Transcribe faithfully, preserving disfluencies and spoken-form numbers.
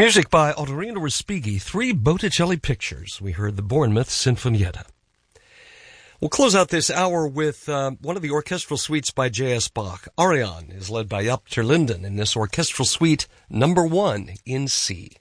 Music by Ottorino Respighi, three Botticelli pictures. We heard the Bournemouth Sinfonietta. We'll close out this hour with uh, one of the orchestral suites by J S. Bach. Arion is led by Jaap ter Linden in this orchestral suite number one in C.